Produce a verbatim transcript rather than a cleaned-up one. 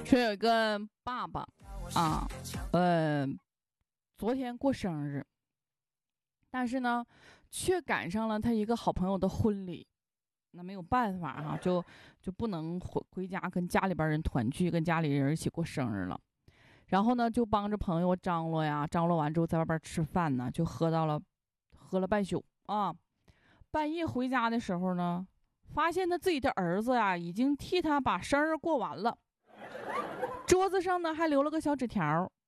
说有一个爸爸啊，呃，昨天过生日，但是呢，却赶上了他一个好朋友的婚礼。那没有办法哈、啊，就就不能回回家跟家里边人团聚，跟家里人一起过生日了。然后呢，就帮着朋友张罗呀，张罗完之后在外边吃饭呢，就喝到了，喝了半宿啊。半夜回家的时候呢，发现他自己的儿子呀，已经替他把生日过完了。桌子上呢还留了个小纸条，